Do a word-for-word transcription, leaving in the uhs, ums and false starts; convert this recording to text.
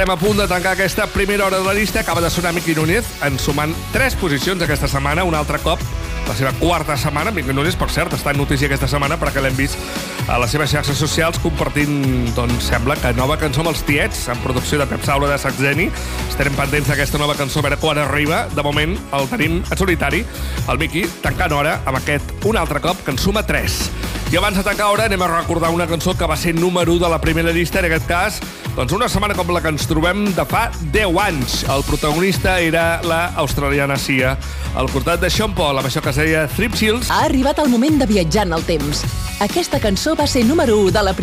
Estem a punt de tancar aquesta primera hora de la llista. Acaba de sonar Miki Núñez, en sumant tres posicions aquesta setmana, un altre cop, la seva quarta setmana. Miki Núñez, per cert, està en notícia aquesta setmana perquè l'hem vist a les seves xarxes socials compartint, doncs, sembla que nova cançó amb els Tiets, en producció de Pep Saura de Saxeni. Estarem pendents d'aquesta nova cançó, a veure quan arriba. De moment el tenim en solitari, el Miki, tancant hora amb aquest un altre cop, que en suma tres. I abans de tancar hora anem a recordar una cançó que va ser número u de la primera llista, en aquest cas, doncs una setmana com la que ens trobem de fa deu anys. El protagonista era la australiana Sia. El costat de Sean Paul, amb això que es deia Three Chills. Ha arribat el moment de viatjar en el temps. Aquesta cançó va ser número u de la primera